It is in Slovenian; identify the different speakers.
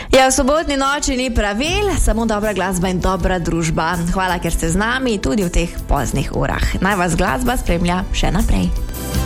Speaker 1: Ja, v sobotni noči ni pravil, samo dobra glasba in dobra družba. Hvala, ker ste z nami tudi v teh poznih urah. Naj vas glasba spremlja še naprej.